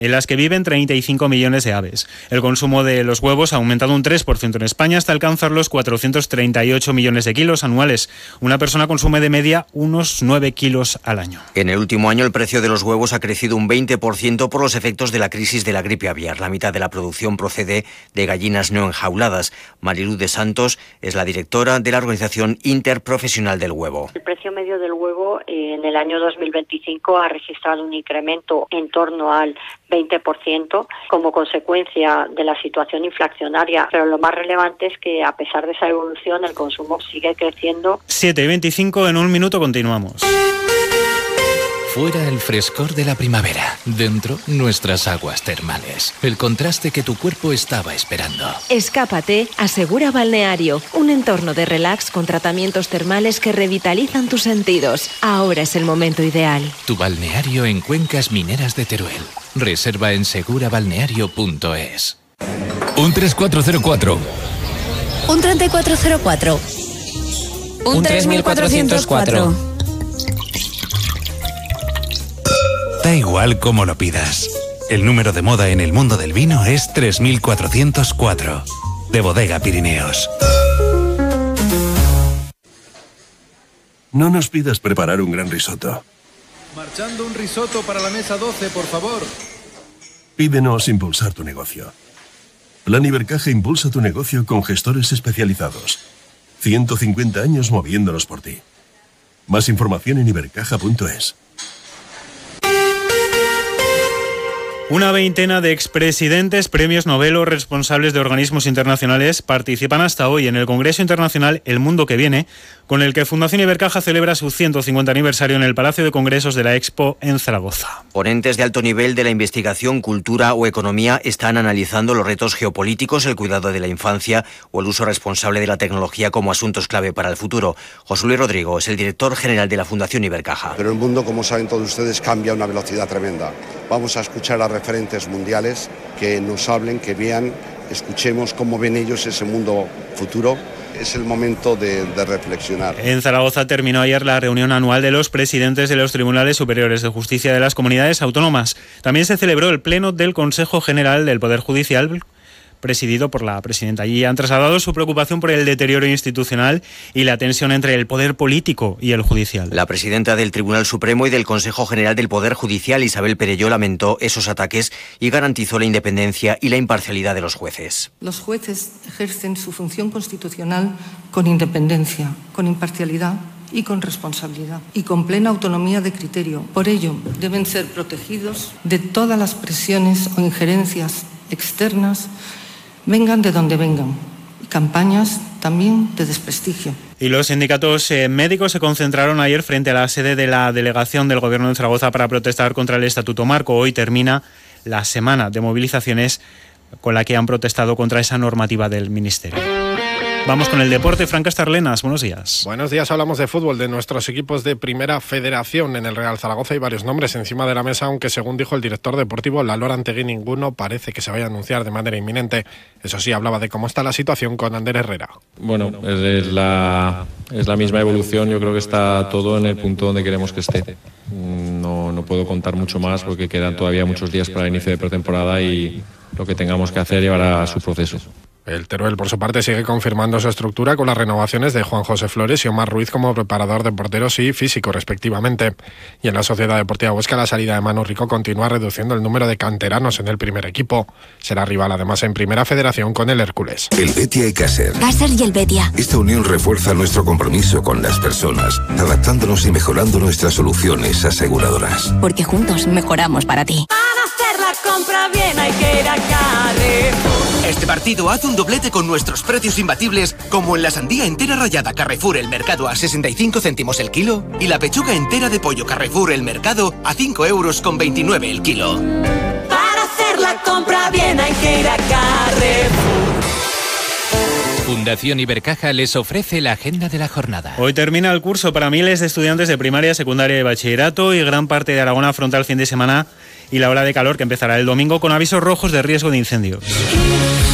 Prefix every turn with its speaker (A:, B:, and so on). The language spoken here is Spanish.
A: en las que viven 35 millones de aves. El consumo de los huevos ha aumentado un 3% en España hasta alcanzar los 438 millones de kilos anuales. Una persona consume de media unos 9 kilos al año.
B: En el último año el precio de los huevos ha crecido un 20% por los efectos de la crisis de la gripe aviar. La mitad de la producción procede de gallinas no enjauladas. Mariluz de Santos es la directora de la Organización Interprofesional del Huevo.
C: El precio medio del huevo en el año 2025 ha registrado un incremento en torno al 20% como consecuencia de la situación inflacionaria, pero lo más relevante es que a pesar de esa evolución el consumo sigue creciendo.
A: 7:25, en un minuto continuamos.
D: Fuera el frescor de la primavera, dentro nuestras aguas termales, el contraste que tu cuerpo estaba esperando.
E: Escápate a Segura Balneario, un entorno de relax con tratamientos termales que revitalizan tus sentidos. Ahora es el momento ideal.
D: Tu balneario en Cuencas Mineras de Teruel. Reserva en segurabalneario.es.
F: Un 3404.
G: Un 3404.
H: Un 3404.
F: Da igual cómo lo pidas. El número de moda en el mundo del vino es 3404. De Bodega Pirineos.
I: No nos pidas preparar un gran risotto.
J: Marchando un risotto para la mesa 12, por favor.
I: Pídenos impulsar tu negocio. Plan Ibercaja impulsa tu negocio con gestores especializados. 150 años moviéndonos por ti. Más información en ibercaja.es.
A: Una veintena de expresidentes, premios Nobel o responsables de organismos internacionales participan hasta hoy en el Congreso Internacional El Mundo que Viene, con el que Fundación Ibercaja celebra su 150 aniversario en el Palacio de Congresos de la Expo en Zaragoza.
B: Ponentes de alto nivel de la investigación, cultura o economía están analizando los retos geopolíticos, el cuidado de la infancia o el uso responsable de la tecnología como asuntos clave para el futuro. José Luis Rodrigo es el director general de la Fundación Ibercaja.
K: Pero el mundo, como saben todos ustedes, cambia a una velocidad tremenda. Vamos a escuchar a referentes mundiales que nos hablen, que vean, escuchemos cómo ven ellos ese mundo futuro. Es el momento de reflexionar.
A: En Zaragoza terminó ayer la reunión anual de los presidentes de los Tribunales Superiores de Justicia de las Comunidades Autónomas. También se celebró el pleno del Consejo General del Poder Judicial, presidido por la presidenta. Allí han trasladado su preocupación por el deterioro institucional y la tensión entre el poder político y el judicial.
B: La presidenta del Tribunal Supremo y del Consejo General del Poder Judicial, Isabel Perelló, lamentó esos ataques y garantizó la independencia y la imparcialidad de los jueces.
L: Los jueces ejercen su función constitucional con independencia, con imparcialidad y con responsabilidad y con plena autonomía de criterio. Por ello, deben ser protegidos de todas las presiones o injerencias externas, vengan de donde vengan, campañas también de desprestigio.
A: Y los sindicatos médicos se concentraron ayer frente a la sede de la delegación del Gobierno de Zaragoza para protestar contra el Estatuto Marco. Hoy termina la semana de movilizaciones con la que han protestado contra esa normativa del Ministerio. Vamos con el deporte. Fran Castarlenas, buenos días.
M: Buenos días, hablamos de fútbol, de nuestros equipos de Primera Federación. En el Real Zaragoza hay varios nombres encima de la mesa, aunque según dijo el director deportivo Lalor Antegui, ninguno parece que se vaya a anunciar de manera inminente. Eso sí, hablaba de cómo está la situación con Ander Herrera.
N: Bueno, es la misma evolución, yo creo que está todo en el punto donde queremos que esté. No puedo contar mucho más porque quedan todavía muchos días para el inicio de pretemporada y lo que tengamos que hacer llevará su proceso.
M: El Teruel, por su parte, sigue confirmando su estructura con las renovaciones de Juan José Flores y Omar Ruiz como preparador de porteros y físico, respectivamente. Y en la Sociedad Deportiva Huesca, la salida de Manu Rico continúa reduciendo el número de canteranos en el primer equipo. Será rival, además, en Primera Federación con el Hércules.
O: El Betia y Caser.
G: Caser y el Betia.
O: Esta unión refuerza nuestro compromiso con las personas, adaptándonos y mejorando nuestras soluciones aseguradoras.
G: Porque juntos mejoramos para ti.
P: Para hacer la compra bien hay que ir a Carrefour.
Q: Este partido hace un doblete con nuestros precios imbatibles, como en la sandía entera rallada Carrefour El Mercado a 65 céntimos el kilo y la pechuga entera de pollo Carrefour El Mercado a 5,29 € el kilo.
P: Para hacer la compra bien hay que ir a Carrefour.
D: Fundación Ibercaja les ofrece la agenda de la jornada.
A: Hoy termina el curso para miles de estudiantes de primaria, secundaria y bachillerato, y gran parte de Aragón afronta el fin de semana y la ola de calor que empezará el domingo con avisos rojos de riesgo de incendios.